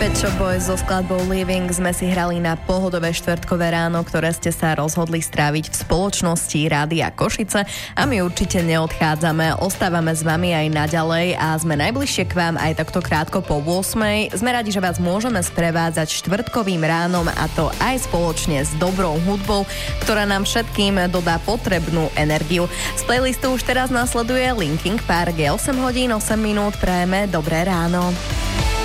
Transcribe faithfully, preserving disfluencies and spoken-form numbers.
Pet Shop Boys so skladbou Living sme si hrali na pohodové štvrtkové ráno, ktoré ste sa rozhodli stráviť v spoločnosti Rádia Košice a my určite neodchádzame, ostávame s vami aj naďalej a sme najbližšie k vám aj takto krátko po ôsmej. Sme radi, že vás môžeme sprevádzať štvrtkovým ránom a to aj spoločne s dobrou hudbou, ktorá nám všetkým dodá potrebnú energiu. Z playlistu už teraz nasleduje Linkin Park, je osem hodín osem minút, prajeme dobré ráno.